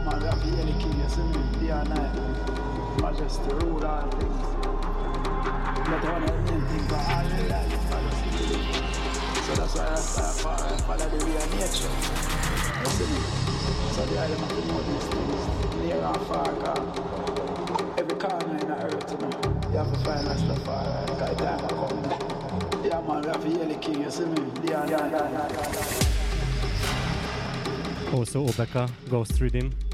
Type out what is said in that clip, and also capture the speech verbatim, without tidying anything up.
man, we have to hear the king, you see me? Day and night. Majesty, rule all things. But one of the main things for all the life, so that's why I follow, follow the way of nature. You see me? So the island have to know these things. Near and far, cause every corner in the earth, you know, you have to find that stuff, alright? Because the time will come now. Yeah man, we have to hear the king, you see me? Yeah, yeah, yeah, yeah, yeah. Also Obeka, Ghost Rhythm.